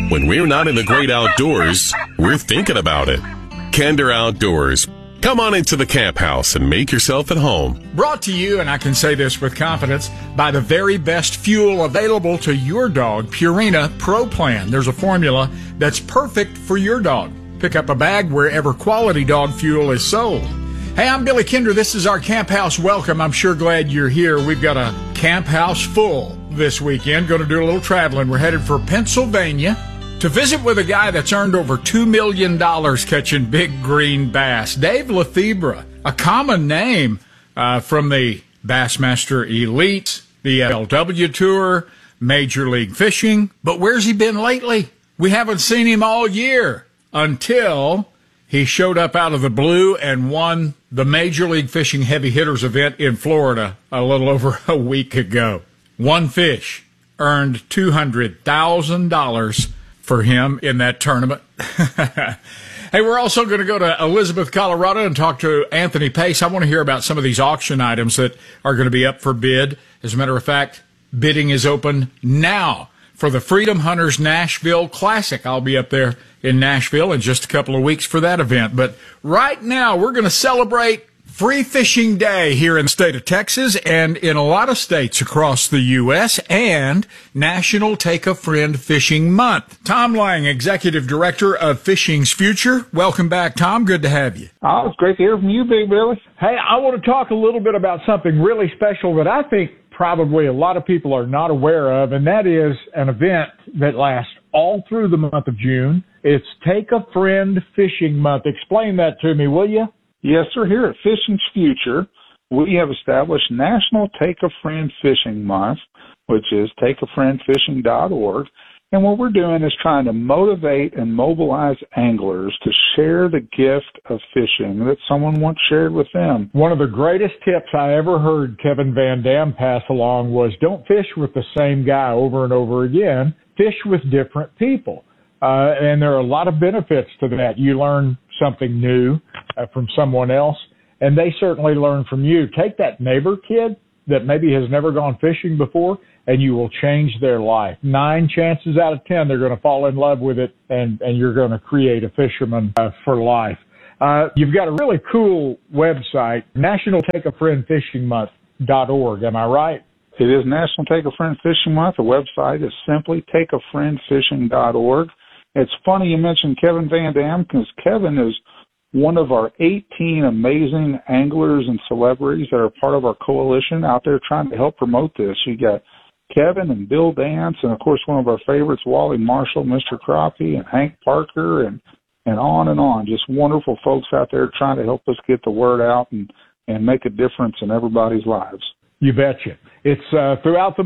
When we're not in the great outdoors, we're thinking about it. Kinder Outdoors. Come on into the Camp House and make yourself at home. Brought to you, and I can say this with confidence, by the very best fuel available to your dog, Purina Pro Plan. There's a formula that's perfect for your dog. Pick up a bag wherever quality dog fuel is sold. Hey, I'm Billy Kinder. This is our Camp House welcome. I'm sure glad you're here. We've got a Camp House full this weekend. Going to do a little traveling. We're headed for Pennsylvania to visit with a guy that's earned over $2 million catching big green bass. Dave Lefebvre, a common name from the Bassmaster Elite, the LW Tour, Major League Fishing. But where's he been lately? We haven't seen him all year until he showed up out of the blue and won the Major League Fishing Heavy Hitters event in Florida a little over a week ago. One fish earned $200,000 for him in that tournament. Hey, we're also going to go to Elizabeth, Colorado and talk to Anthony Pace. I want to hear about some of these auction items that are going to be up for bid. As a matter of fact, bidding is open now for the Freedom Hunters Nashville Classic. I'll be up there in Nashville in just a couple of weeks for that event. But right now, we're going to celebrate Free Fishing Day here in the state of Texas and in a lot of states across the U.S. and National Take a Friend Fishing Month. Tom Lang, Executive Director of Fishing's Future. Welcome back, Tom. Good to have you. Oh, it's great to hear from you, Big Billy. Hey, I want to talk a little bit about something really special that I think probably a lot of people are not aware of, and that is an event that lasts all through the month of June. It's Take a Friend Fishing Month. Explain that to me, will you? Yes, sir. Here at Fishing's Future, we have established National Take a Friend Fishing Month, which is takeafriendfishing.org. And what we're doing is trying to motivate and mobilize anglers to share the gift of fishing that someone once shared with them. One of the greatest tips I ever heard Kevin Van Dam pass along was don't fish with the same guy over and over again. Fish with different people. And there are a lot of benefits to that. You learn something new from someone else, and they certainly learn from you. Take that neighbor kid that maybe has never gone fishing before, and you will change their life. 9 chances out of 10 they're going to fall in love with it, and you're going to create a fisherman for life. You've got a really cool website, nationaltakeafriendfishingmonth.org. Am I right? It is National Take a Friend Fishing Month. The website is simply takeafriendfishing.org. It's funny you mentioned Kevin Van Dam because Kevin is one of our 18 amazing anglers and celebrities that are part of our coalition out there trying to help promote this. You got Kevin and Bill Dance and, of course, one of our favorites, Wally Marshall, Mr. Crappie, and Hank Parker, and on and on. Just wonderful folks out there trying to help us get the word out and make a difference in everybody's lives. You betcha. It's throughout the